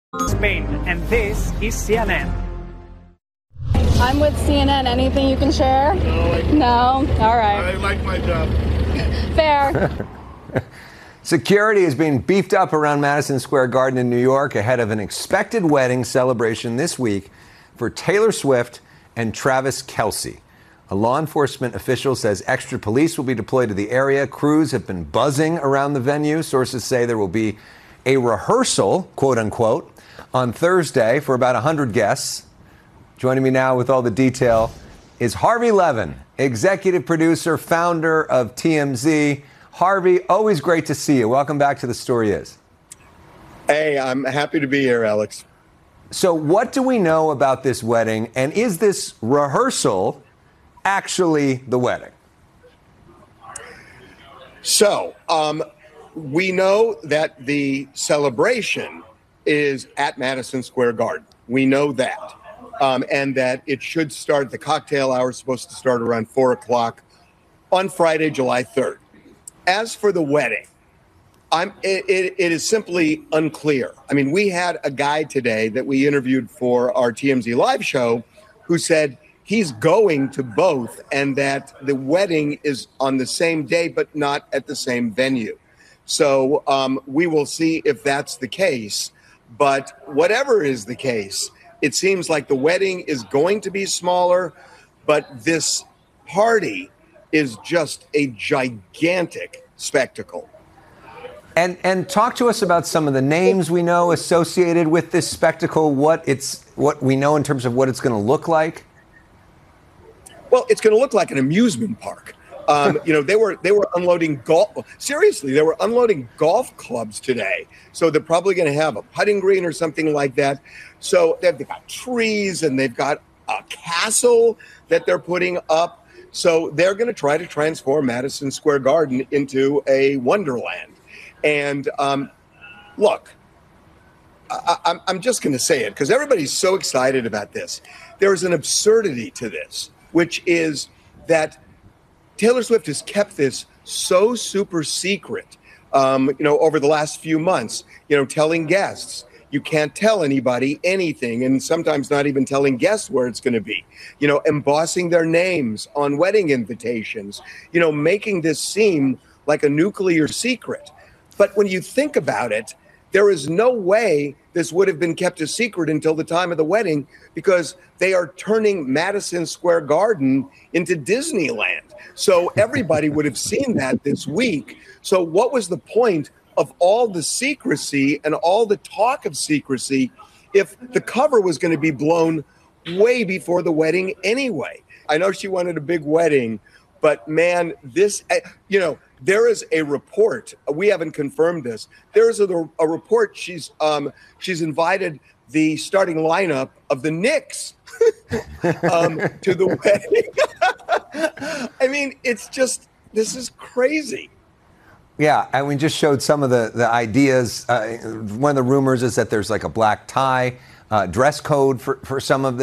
Spain, and this is CNN. I'm with CNN. Anything you can share? No. All right. I like my job. Fair. Security is being beefed up around Madison Square Garden in New York ahead of an expected wedding celebration this week for Taylor Swift and Travis Kelce. A law enforcement official says extra police will be deployed to the area. Crews have been buzzing around the venue. Sources say there will be a rehearsal, quote unquote, on Thursday for about 100 guests. Joining me now with all the detail is Harvey Levin, executive producer, founder of TMZ. Harvey, always great to see you. Welcome back to The Story Is. Hey, I'm happy to be here, Alex. So what do we know about this wedding, and is this rehearsal actually the wedding? So, we know that the celebration is at Madison Square Garden. We know that. And that it should start, the cocktail hour is supposed to start around 4 o'clock on Friday, July 3rd. As for the wedding, it is simply unclear. I mean, we had a guy today that we interviewed for our TMZ live show who said he's going to both and that the wedding is on the same day but not at the same venue. So we will see if that's the case. But whatever is the case, it seems like the wedding is going to be smaller, but this party is just a gigantic spectacle. And talk to us about some of the names we know associated with this spectacle, what we know in terms of what it's going to look like. Well, it's going to look like an amusement park. They were unloading golf. Seriously, they were unloading golf clubs today. So they're probably going to have a putting green or something like that. So they've got trees and they've got a castle that they're putting up. So they're going to try to transform Madison Square Garden into a wonderland. And look, I'm just going to say it because everybody's so excited about this. There's an absurdity to this, which is that Taylor Swift has kept this so super secret, over the last few months, telling guests, you can't tell anybody anything, and sometimes not even telling guests where it's going to be, embossing their names on wedding invitations, making this seem like a nuclear secret. But when you think about it, there is no way this would have been kept a secret until the time of the wedding because they are turning Madison Square Garden into Disneyland. So everybody would have seen that this week. So what was the point of all the secrecy and all the talk of secrecy if the cover was going to be blown way before the wedding anyway? I know she wanted a big wedding, but man, this, there is a report. We haven't confirmed this. There is a report. She's invited the starting lineup of the Knicks to the wedding. I mean, it's just, this is crazy. Yeah, and we just showed some of the ideas. One of the rumors is that there's like a black tie dress code for some of this.